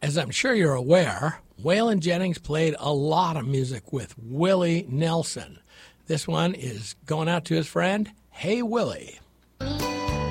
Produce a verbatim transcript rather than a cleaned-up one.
As I'm sure you're aware, Waylon Jennings played a lot of music with Willie Nelson. This one is going out to his friend, Hey Willie.